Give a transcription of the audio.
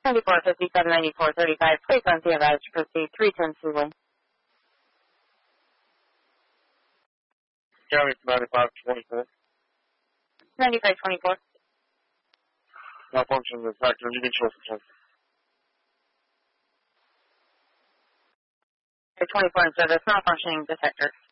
94579435, please on CFS to proceed 310 Seaway. County 9524. 9524. Malfunction detector, you can show some. 24 in service, malfunctioning detector.